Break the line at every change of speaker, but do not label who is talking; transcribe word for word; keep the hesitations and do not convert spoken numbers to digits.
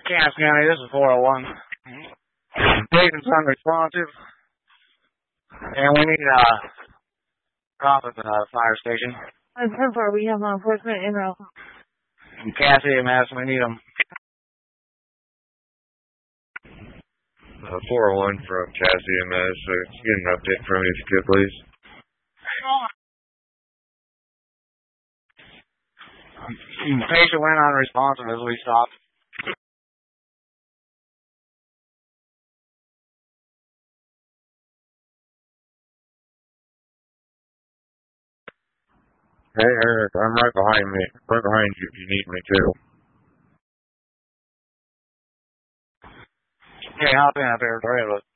Cass County, this is four oh one. Patient's unresponsive. And we need a uh, cop at the uh, fire station.
I'm ten four, we have law enforcement in route.
Cass E M S, we need them.
Uh, four oh one from Cass E M S. Uh, get an update from you if you could, please.
Patient went unresponsive as we stopped.
Hey, Eric, I'm right behind me. Right behind you if you need me too.
Okay, hop in up here, three of us.